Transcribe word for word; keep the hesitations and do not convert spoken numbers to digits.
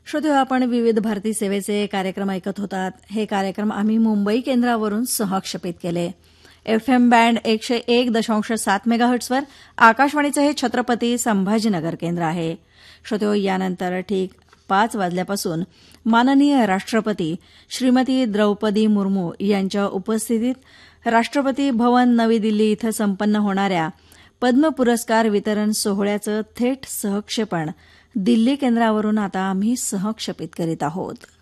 श्रोते, आपण विविध भारती सेवेचे कार्यक्रम ऐकत होतात. हे कार्यक्रम आम्ही मुंबई केंद्रावरून सहक्षेपित केले. एफएम बँड एकशे एक दशांश सात मेगाहर्ट्झवर आकाशवाणीचं हे छत्रपती संभाजीनगर केंद्र आहे. श्रोते, यानंतर ठीक पाच वाजल्यापासून माननीय राष्ट्रपती श्रीमती द्रौपदी मुर्मू यांच्या उपस्थितीत राष्ट्रपती भवन नवी दिल्ली इथं संपन्न होणाऱ्या पद्म पुरस्कार वितरण सोहळ्याचं थेट सहक्षेपण दिल्ली केंद्रावरून आता आम्ही सहक्षेपित करीत आहोत.